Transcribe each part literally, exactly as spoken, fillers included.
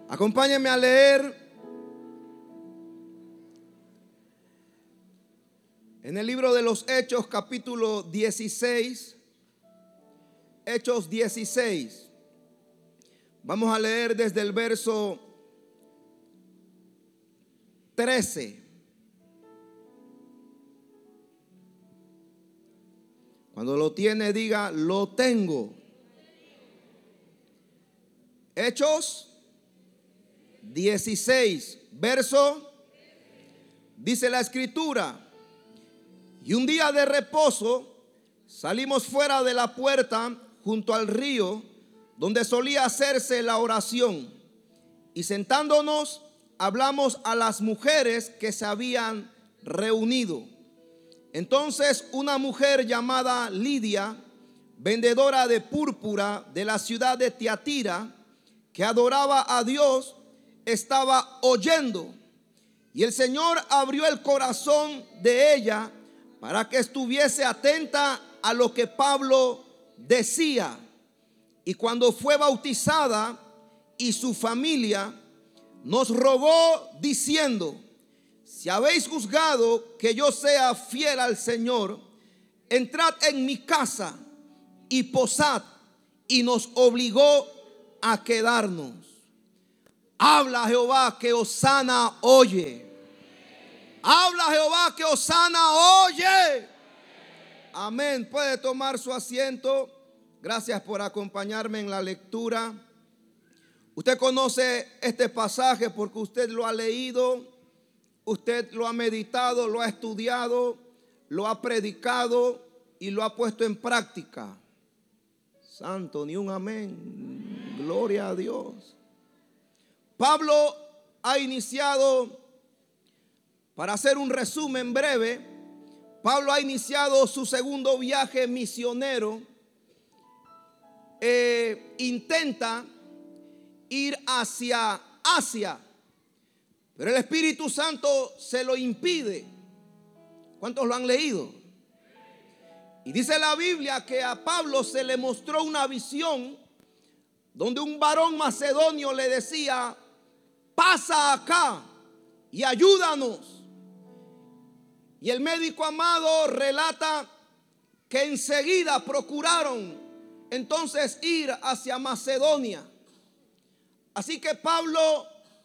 Acompáñenme a leer en el libro de los Hechos, capítulo dieciséis. Hechos dieciséis. Vamos a leer desde el verso trece. Cuando lo tiene, diga: lo tengo. Hechos dieciséis, verso, dice la escritura: y un día de reposo salimos fuera de la puerta junto al río donde solía hacerse la oración, y sentándonos hablamos a las mujeres que se habían reunido. Entonces una mujer llamada Lidia, vendedora de púrpura de la ciudad de Tiatira, que adoraba a Dios, estaba oyendo, y el Señor abrió el corazón de ella para que estuviese atenta a lo que Pablo decía. Y cuando fue bautizada y su familia, nos rogó diciendo: si habéis juzgado que yo sea fiel al Señor, entrad en mi casa y posad. Y nos obligó a quedarnos. Habla Jehová que Hosana oye. Habla Jehová que Hosana oye. Amén. Puede tomar su asiento. Gracias por acompañarme en la lectura. Usted conoce este pasaje porque usted lo ha leído, usted lo ha meditado, lo ha estudiado, lo ha predicado y lo ha puesto en práctica. Santo, ni un amén. Gloria a Dios. Pablo ha iniciado, para hacer un resumen breve, Pablo ha iniciado su segundo viaje misionero. Eh, intenta ir hacia Asia, pero el Espíritu Santo se lo impide. ¿Cuántos lo han leído? Y dice la Biblia que a Pablo se le mostró una visión donde un varón macedonio le decía: pasa acá y ayúdanos. Y el médico amado relata que enseguida procuraron entonces ir hacia Macedonia. Así que Pablo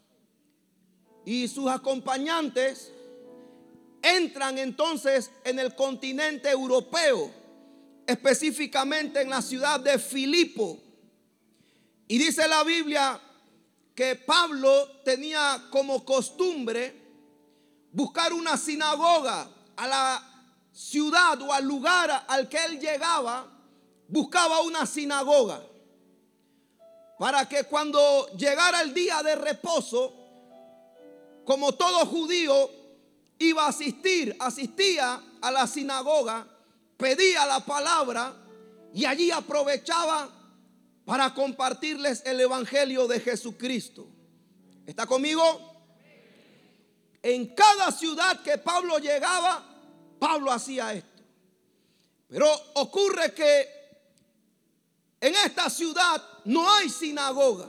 y sus acompañantes entran entonces en el continente europeo, específicamente en la ciudad de Filipo. Y dice la Biblia que Pablo tenía como costumbre buscar una sinagoga. A la ciudad o al lugar al que él llegaba, buscaba una sinagoga, para que cuando llegara el día de reposo, como todo judío, iba a asistir, asistía a la sinagoga, pedía la palabra y allí aprovechaba para compartirles el evangelio de Jesucristo. ¿Está conmigo? En cada ciudad que Pablo llegaba, Pablo hacía esto. Pero ocurre que en esta ciudad no hay sinagoga.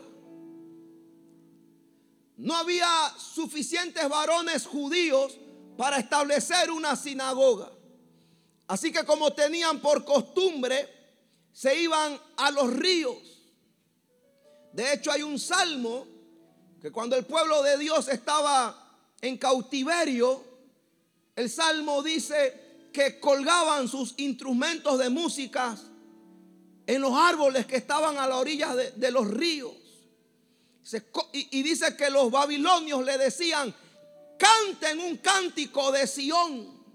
No había suficientes varones judíos para establecer una sinagoga. Así que, como tenían por costumbre, se iban a los ríos. De hecho, hay un salmo que cuando el pueblo de Dios estaba en cautiverio, el salmo dice que colgaban sus instrumentos de música en los árboles que estaban a la orilla de, de los ríos. Se, y, y dice que los babilonios le decían: canten un cántico de Sión,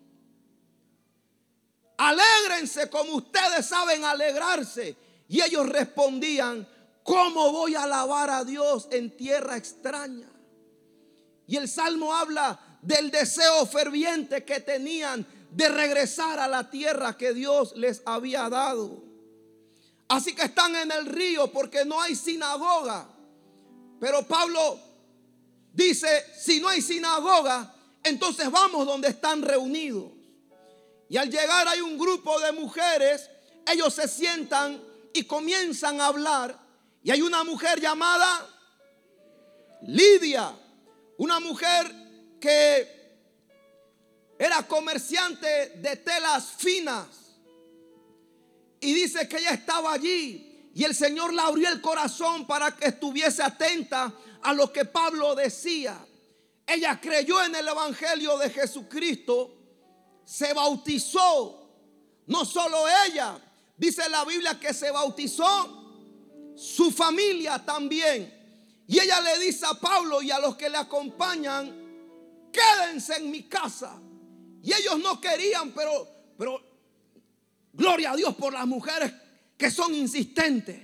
alégrense como ustedes saben alegrarse. Y ellos respondían: ¿cómo voy a alabar a Dios en tierra extraña? Y el salmo habla del deseo ferviente que tenían de regresar a la tierra que Dios les había dado. Así que están en el río porque no hay sinagoga. Pero Pablo dice: si no hay sinagoga, entonces vamos donde están reunidos. Y al llegar hay un grupo de mujeres. Ellos se sientan y comienzan a hablar. Y hay una mujer llamada Lidia, una mujer que era comerciante de telas finas. Y dice que ella estaba allí y el Señor le abrió el corazón para que estuviese atenta a lo que Pablo decía. Ella creyó en el evangelio de Jesucristo, se bautizó. No solo ella, dice la Biblia que se bautizó su familia también. Y ella le dice a Pablo y a los que le acompañan: quédense en mi casa. Y ellos no querían, pero, pero gloria a Dios por las mujeres que son insistentes.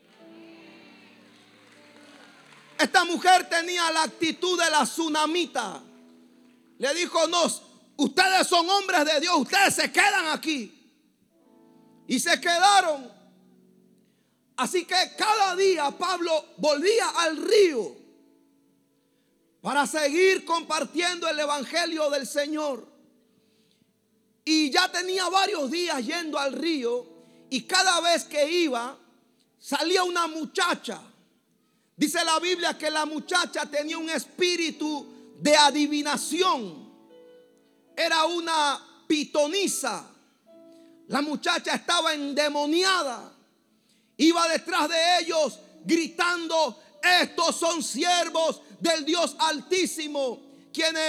Esta mujer tenía la actitud de la tsunamita. Le dijo: no, ustedes son hombres de Dios, ustedes se quedan aquí. Y se quedaron. Así que cada día Pablo volvía al río para seguir compartiendo el evangelio del Señor. Y ya tenía varios días yendo al río, y cada vez que iba salía una muchacha. Dice la Biblia que la muchacha tenía un espíritu de adivinación. Era una pitonisa. La muchacha estaba endemoniada. Iba detrás de ellos gritando: estos son siervos del Dios Altísimo, quienes